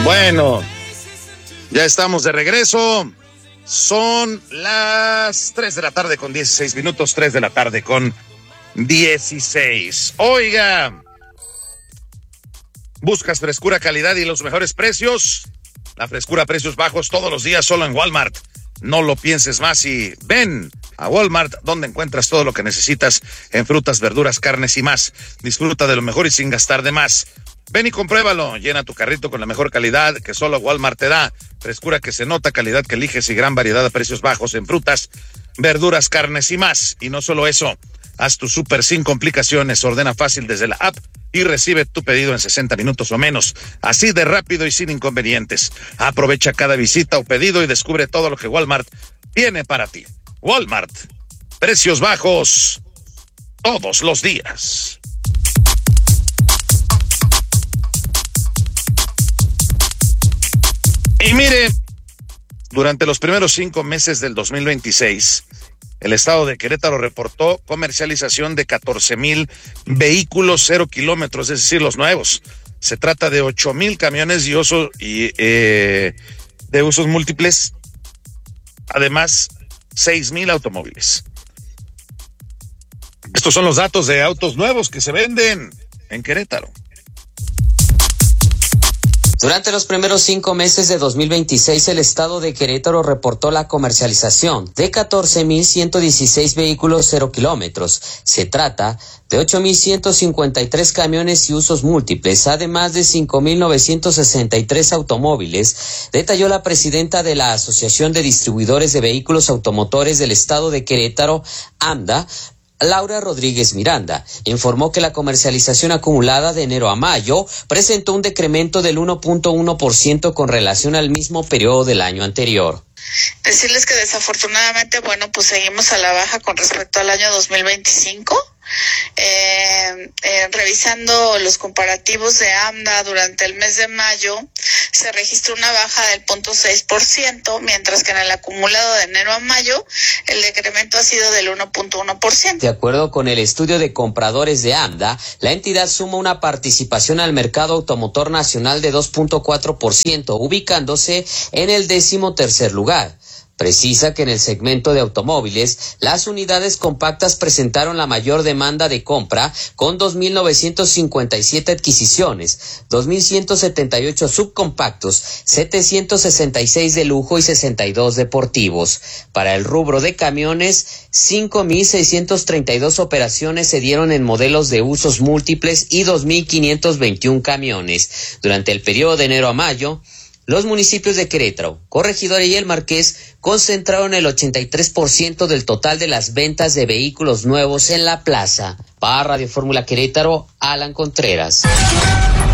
Bueno, ya estamos de regreso. Son las 3 de la tarde con 16 minutos, 3 de la tarde con 16. Oiga, ¿buscas frescura, calidad y los mejores precios? La frescura a precios bajos todos los días solo en Walmart. No lo pienses más y ven a Walmart, donde encuentras todo lo que necesitas en frutas, verduras, carnes y más. Disfruta de lo mejor y sin gastar de más. Ven y compruébalo. Llena tu carrito con la mejor calidad que solo Walmart te da. Frescura que se nota, calidad que eliges y gran variedad a precios bajos en frutas, verduras, carnes y más. Y no solo eso, haz tu súper sin complicaciones. Ordena fácil desde la app y recibe tu pedido en 60 minutos o menos. Así de rápido y sin inconvenientes. Aprovecha cada visita o pedido y descubre todo lo que Walmart tiene para ti. Walmart. Precios bajos todos los días. Y mire, durante los primeros 5 meses del 2026, el estado de Querétaro reportó comercialización de 14,000 vehículos 0 kilómetros, es decir, los nuevos. Se trata de 8,000 camiones de usos múltiples, además 6,000 automóviles. Estos son los datos de autos nuevos que se venden en Querétaro. Durante los primeros 5 meses de 2026, el estado de Querétaro reportó la comercialización de 14,116 vehículos 0 kilómetros. Se trata de 8,153 camiones y usos múltiples, además de 5,963 automóviles, detalló la presidenta de la Asociación de Distribuidores de Vehículos Automotores del estado de Querétaro, AMDA, Laura Rodríguez Miranda. Informó que la comercialización acumulada de enero a mayo presentó un decremento del 1.1% con relación al mismo periodo del año anterior. Decirles que desafortunadamente, pues seguimos a la baja con respecto al año 2025. Revisando los comparativos de AMDA durante el mes de mayo, se registró una baja del 0.6%, mientras que en el acumulado de enero a mayo, el decremento ha sido del 1.1%. De acuerdo con el estudio de compradores de AMDA, la entidad suma una participación al mercado automotor nacional de 2.4%, ubicándose en el 13º lugar. Precisa que en el segmento de automóviles, las unidades compactas presentaron la mayor demanda de compra, con 2,957 adquisiciones, 2,178 subcompactos, 766 de lujo y 62 deportivos. Para el rubro de camiones, 5,632 operaciones se dieron en modelos de usos múltiples y 2,521 camiones. Durante el periodo de enero a mayo, los municipios de Querétaro, Corregidora y El Marqués concentraron el 83% del total de las ventas de vehículos nuevos en la plaza. Para Radio Fórmula Querétaro, Alan Contreras.